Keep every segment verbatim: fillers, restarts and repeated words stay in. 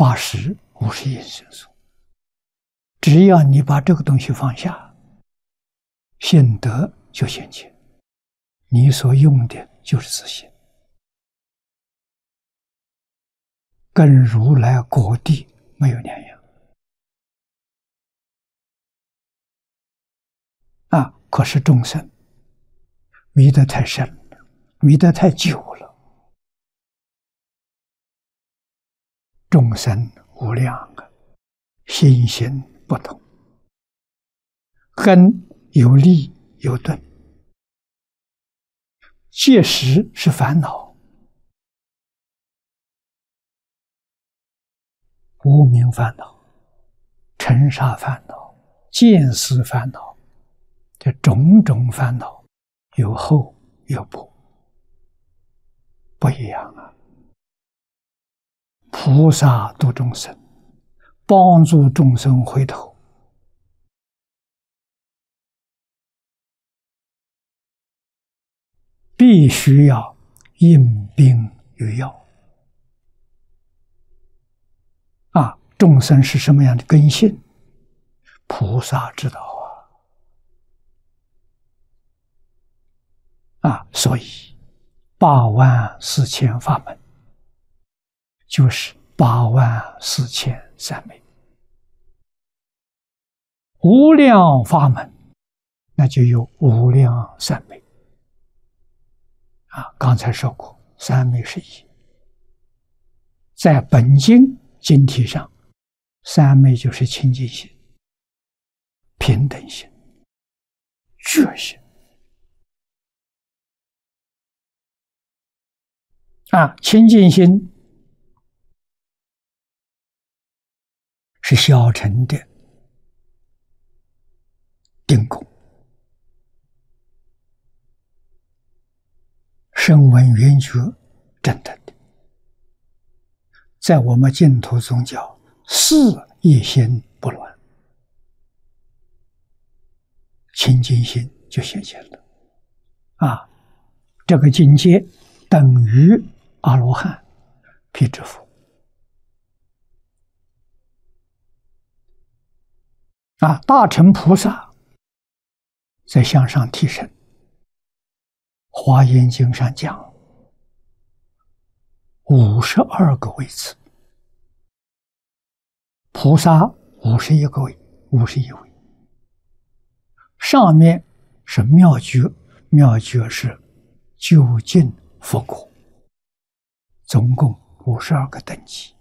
八识无是因生所。只要你把这个东西放下，心得就现前，你所用的就是自信，跟如来果地没有两样啊！可是众生迷得太深了，迷得太久了。众生无量啊，心心不同，根有利有钝，戒识是烦恼，无明烦恼、尘沙烦恼、见思烦恼，这种种烦恼有厚有薄，不一样啊！菩萨度众生，帮助众生回头，必须要应病与药啊！众生是什么样的根性，菩萨知道啊！啊，所以八万四千法门，就是八万四千三昧，无量法门，那就有无量三昧啊！刚才说过，三昧是一，在本经经题上，三昧就是清净心、平等心、觉心啊！清净心是小乘的定功，声闻缘觉真的的，在我们净土宗教，四一心不乱，清净心就显现了啊！这个境界等于阿罗汉、辟支佛啊！大乘菩萨在向上提升，《华严经》上讲五十二个位次，菩萨五十一个位，五十一位。上面是妙觉，妙觉是究竟佛果，总共五十二个等级，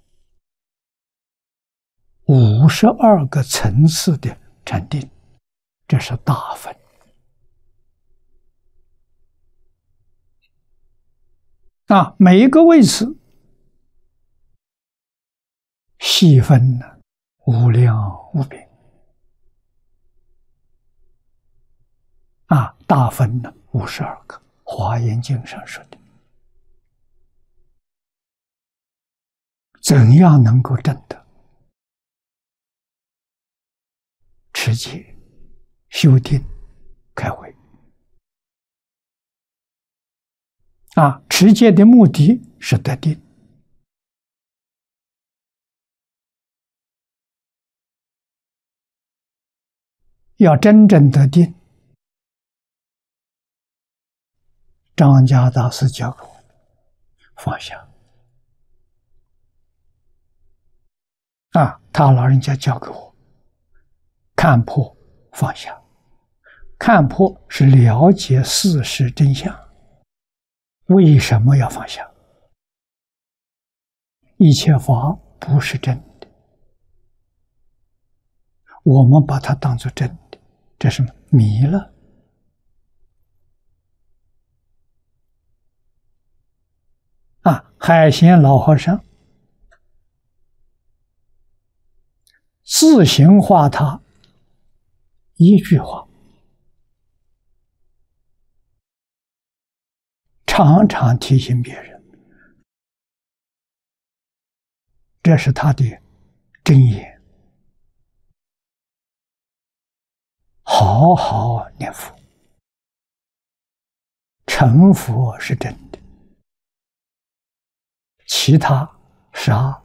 五十二个层次的禅定，这是大分啊！每一个位次细分呢，无量无边啊！大分呢五十二个，《华严经》上说的。怎样能够证得？持戒、修定、开慧啊！持戒的目的是得定，要真正得定。张家大师教给我放下啊，他老人家教给我看破放下。看破是了解事实真相，为什么要放下？一切法不是真的，我们把它当作真的，这是迷了。啊，海贤老和尚自行化他一句话，常常提醒别人，这是他的真言。好好念佛，成佛是真的，其他啥